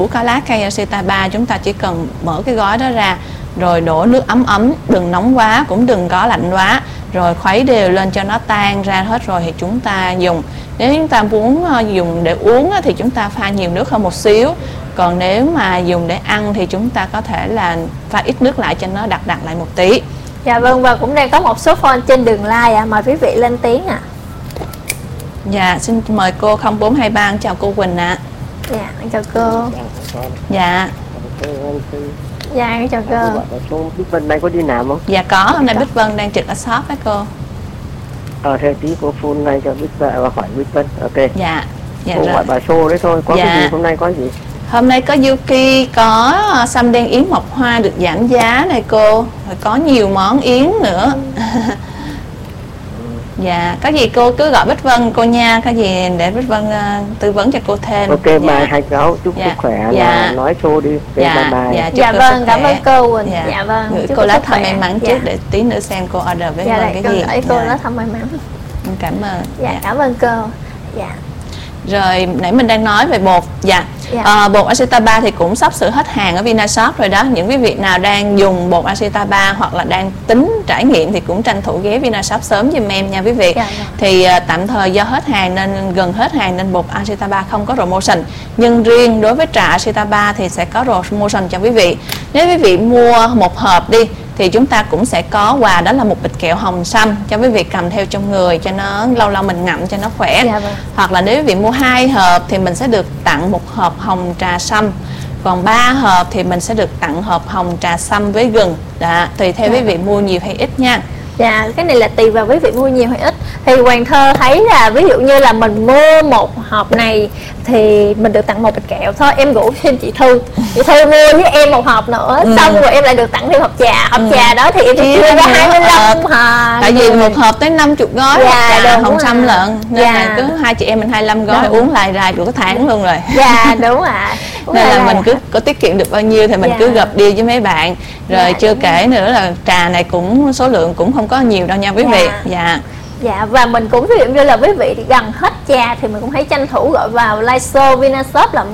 Có lá cây Ashita 3, chúng ta chỉ cần mở cái gói đó ra, rồi đổ nước ấm ấm, đừng nóng quá cũng đừng có lạnh quá, rồi khuấy đều lên cho nó tan ra hết rồi thì chúng ta dùng. Nếu chúng ta muốn dùng để uống thì chúng ta pha nhiều nước hơn một xíu, còn nếu mà dùng để ăn thì chúng ta có thể là pha ít nước lại cho nó đặc lại một tí. Dạ vâng, và cũng đang có một số phone trên đường live ạ, mời quý vị lên tiếng ạ. Dạ, xin mời cô 0423, chào cô Quỳnh ạ. Dạ, chào cô. Dạ. Dạ, chào cô. Bích Vân đây có đi làm không? Dạ có, hôm nay Bích Vân đang trực ở shop với cô. Thế tí cô phone này cho Bích Vân và hỏi Bích Vân. Ok. Dạ. Dạ cô rồi. hỏi bà Xô đấy thôi, có cái gì hôm nay có gì? Hôm nay có Yuki, có sâm đen yến mộc hoa được giảm giá này cô, rồi có nhiều món yến nữa. Dạ, có gì cô cứ gọi Bích Vân cô nha, có gì để Bích Vân tư vấn cho cô thêm. Ok, dạ. bài hạnh cáo chúc sức khỏe là nói Xô đi. Dạ, dạ vâng, cảm ơn cô Quỳnh. Dạ vâng, gửi cô lá thăm may mắn trước để tí nữa xem cô order với Vân cái gì. Dạ, cô lá thăm may mắn. Cảm ơn. Dạ, cảm ơn cô. Dạ. Rồi nãy mình đang nói về bột. Bột Ashita 3 thì cũng sắp sửa hết hàng ở Vinashop rồi đó. Những quý vị nào đang dùng bột Ashita 3 hoặc là đang tính trải nghiệm thì cũng tranh thủ ghé Vinashop sớm giùm em nha quý vị. Thì tạm thời do hết hàng nên gần hết hàng nên bột Ashita 3 không có promotion. Nhưng riêng đối với trà Ashita 3 thì sẽ có promotion cho quý vị. Nếu quý vị mua một hộp đi thì chúng ta cũng sẽ có quà, đó là một bịch kẹo hồng sâm cho quý vị cầm theo trong người cho nó lâu lâu mình ngậm cho nó khỏe. Hoặc là nếu quý vị mua 2 hộp thì mình sẽ được tặng một hộp hồng trà sâm, còn 3 hộp thì mình sẽ được tặng hộp hồng trà sâm với gừng. Đó, tùy theo quý vị mua nhiều hay ít nha. Dạ, cái này là tùy vào quý vị mua nhiều hay ít. Thì Hoàng Thơ thấy là ví dụ như là mình mua một hộp này thì mình được tặng một bịch kẹo thôi. Em rủ thêm chị Thư mua với em một hộp nữa, xong rồi em lại được tặng thêm hộp trà. Hộp trà đó thì em sẽ chia ra 25 tại vì một hộp tới 50 gói trà hồng sâm lận, nên là cứ hai chị em mình 25 gói uống lại rài của tháng luôn rồi. Dạ đúng ạ. Nên là mình cứ có tiết kiệm được bao nhiêu thì mình cứ gộp đi với mấy bạn. Rồi chưa kể nữa là trà này cũng số lượng cũng không có nhiều đâu nha quý vị. Dạ, và mình cũng ví dụ như là quý vị thì gần hết trà thì mình cũng hãy tranh thủ gọi vào live show Vinashop là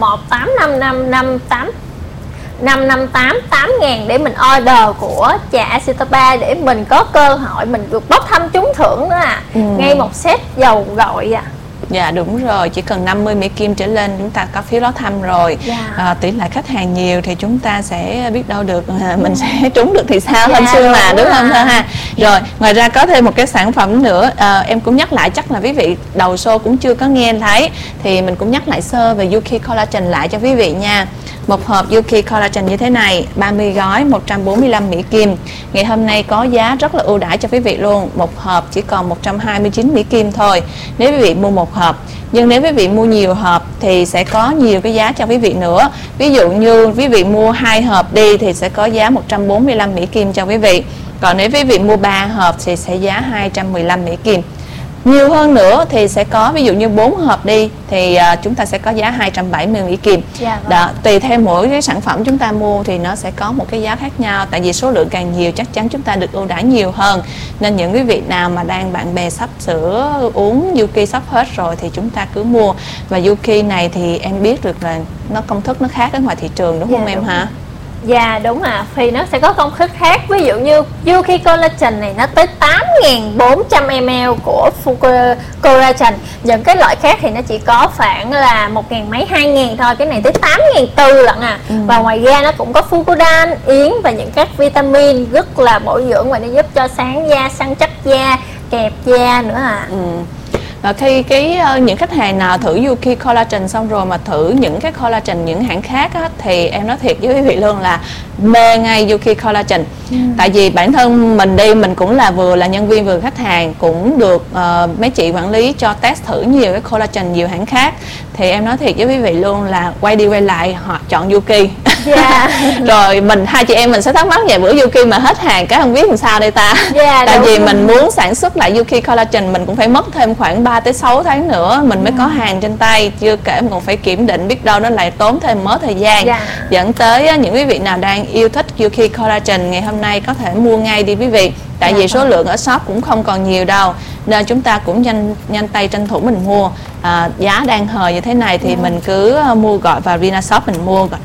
1855558 để mình order của trà Ashita 3 để mình có cơ hội mình được bốc thăm trúng thưởng nữa ngay một set dầu gội Dạ đúng rồi, chỉ cần 50 Mỹ Kim trở lên chúng ta có phiếu đó thăm rồi. Tỷ lệ khách hàng nhiều thì chúng ta sẽ biết đâu được mình sẽ trúng được thì sao, hên xui mà, đúng không thơ ha. Rồi ngoài ra có thêm một cái sản phẩm nữa, em cũng nhắc lại, chắc là quý vị đầu show cũng chưa có nghe thấy, thì mình cũng nhắc lại sơ về Yuki Collagen lại cho quý vị nha. Một hộp Yuki Collagen như thế này, 30 gói 145 Mỹ Kim. Ngày hôm nay có giá rất là ưu đãi cho quý vị luôn. Một hộp chỉ còn 129 Mỹ Kim thôi nếu quý vị mua một hộp. Nhưng nếu quý vị mua nhiều hộp thì sẽ có nhiều cái giá cho quý vị nữa. Ví dụ như quý vị mua 2 hộp đi thì sẽ có giá 145 Mỹ Kim cho quý vị. Còn nếu quý vị mua 3 hộp thì sẽ giá 215 Mỹ Kim. Nhiều hơn nữa thì sẽ có, ví dụ như 4 hộp đi thì chúng ta sẽ có giá 270 Mỹ Kim. Đó, tùy theo mỗi cái sản phẩm chúng ta mua thì nó sẽ có một cái giá khác nhau. Tại vì số lượng càng nhiều chắc chắn chúng ta được ưu đãi nhiều hơn. Nên những quý vị nào mà đang bạn bè sắp sửa uống Yuki sắp hết rồi thì chúng ta cứ mua. Và Yuki này thì em biết được là nó công thức nó khác ở ngoài thị trường, đúng không em hả? Dạ đúng thì nó sẽ có công thức khác. Ví dụ như Yuki Collagen này nó tới 8.400 ml của Collagen. Những cái loại khác thì nó chỉ có khoảng là 1.000 mấy 2.000 thôi. Cái này tới 8.400 lận Và ngoài ra nó cũng có Fucodan, yến và những các vitamin rất là bổ dưỡng và nó giúp cho sáng da, săn chắc da, kẹp da nữa Và khi những khách hàng nào thử Yuki Collagen xong rồi mà thử những cái collagen những hãng khác á, thì em nói thiệt với quý vị luôn là mê ngay Yuki Collagen. Tại vì bản thân mình đi, mình cũng là vừa là nhân viên vừa khách hàng, cũng được mấy chị quản lý cho test thử nhiều cái collagen nhiều hãng khác. Thì em nói thiệt với quý vị luôn là quay đi quay lại họ chọn Yuki. Rồi hai chị em mình sẽ thắc mắc vậy, bữa Yuki mà hết hàng cái không biết làm sao đây ta. Tại vì mình muốn sản xuất lại Yuki Collagen mình cũng phải mất thêm khoảng 3 tới 6 tháng nữa mình mới có hàng trên tay, chưa kể mình còn phải kiểm định, biết đâu nó lại tốn thêm mớ thời gian. Dẫn tới những quý vị nào đang yêu thích Yuki Collagen ngày hôm nay có thể mua ngay đi quý vị. Tại vì số lượng ở shop cũng không còn nhiều đâu, nên chúng ta cũng nhanh tay tranh thủ mình mua. Giá đang hời như thế này thì mình cứ mua, gọi vào Vinashop mình mua